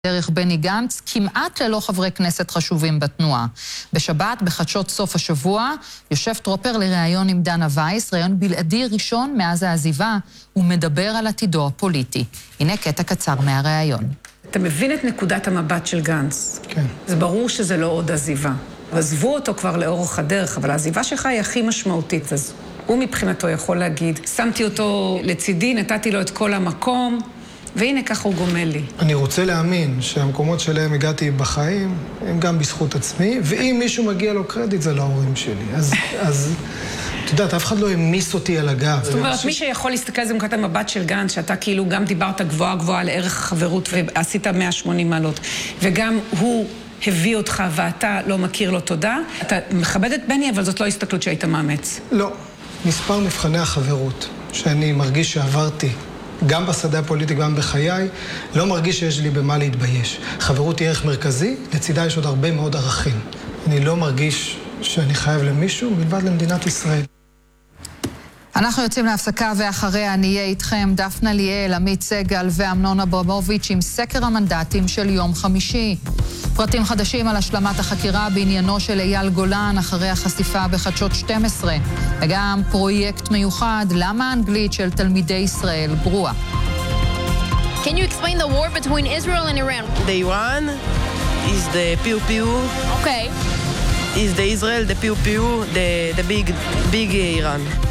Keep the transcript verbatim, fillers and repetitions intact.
דרך בני גנץ, כמעט ללא חברי כנסת חשובים בתנועה. בשבת, בחדשות סוף השבוע, יושב טרופר לראיון עם דנה וייס, ראיון בלעדי ראשון מאז העזיבה, ומדבר על עתידו הפוליטי. הנה קטע קצר מהראיון. אתה מבין את נקודת המבט של גנץ. כן. זה ברור שזה לא עוד עזיבה. עזבו אותו כבר לאורך הדרך, אבל העזיבה שלך היא הכי משמעותית. אז הוא מבחינתו יכול להגיד, שמתי אותו לצידי, נתתי לו את כל המקום, והנה ככה הוא גומל לי. אני רוצה להאמין שהמקומות שלהם הגעתי בחיים, הם גם בזכות עצמי, ואם מישהו מגיע לו קרדיט, זה לא ההורים שלי. אז, אז, אתה יודעת, אף אחד לא המיס אותי על הגב. זאת אומרת, מי שיכול להסתכל על זה מנקודת המבט של גנץ, שאתה כאילו גם דיברת גבוהה גבוהה על ערך החברות, ועשית מאה ושמונים מעלות, וגם הוא הביא אותך ואתה לא מכיר לו תודה, אתה מכבד את בני, אבל זאת לא הסתכלות שהיית מאמץ. לא. מספר מבחני החברות, שאני מרגיש שעברתי, גם בשדה הפוליטי, גם בחיי, לא מרגיש שיש לי במה להתבייש. חברות היא ערך מרכזי, לצידה יש עוד הרבה מאוד ערכים. אני לא מרגיש שאני חייב למישהו, מלבד למדינת ישראל. אנחנו יוצאים להפסקה ואחריה נהיה איתכם דפנה ליאל, עמית סגל ואמנון אברמוביץ' עם סקר המנדטים של יום חמישי. פרטים חדשים על השלמת החקירה בעניינו של אייל גולן אחרי החשיפה בחדשות שתים עשרה. וגם פרויקט מיוחד, למה האנגלית של תלמידי ישראל גרועה. Can you explain the war between Israel and Iran? The Iran is the pew pew. Okay. Is the Israel the pew pew, the the big big Iran.